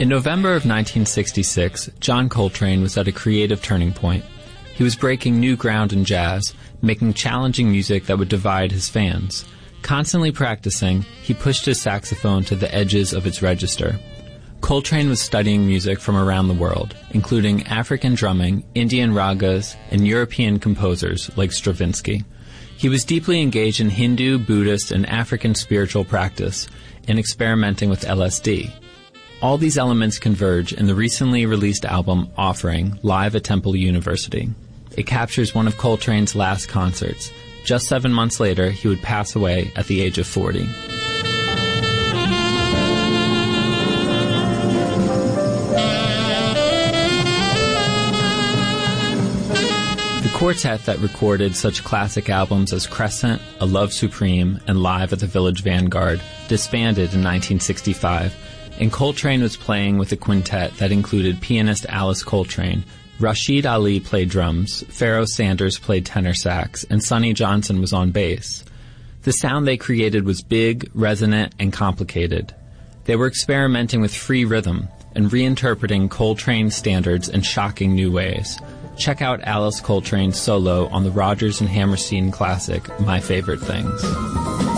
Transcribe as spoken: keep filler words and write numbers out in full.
In November of nineteen sixty-six, John Coltrane was at a creative turning point. He was breaking new ground in jazz, making challenging music that would divide his fans. Constantly practicing, he pushed his saxophone to the edges of its register. Coltrane was studying music from around the world, including African drumming, Indian ragas, and European composers like Stravinsky. He was deeply engaged in Hindu, Buddhist, and African spiritual practice, and experimenting with L S D. All these elements converge in the recently released album Offering, live at Temple University. It captures one of Coltrane's last concerts. Just seven months later, he would pass away at the age of forty. The quartet that recorded such classic albums as Crescent, A Love Supreme, and Live at the Village Vanguard disbanded in nineteen sixty-five, and Coltrane was playing with a quintet that included pianist Alice Coltrane. Rashid Ali played drums, Pharoah Sanders played tenor sax, and Sonny Johnson was on bass. The sound they created was big, resonant, and complicated. They were experimenting with free rhythm and reinterpreting Coltrane standards in shocking new ways. Check out Alice Coltrane's solo on the Rodgers and Hammerstein classic, My Favorite Things.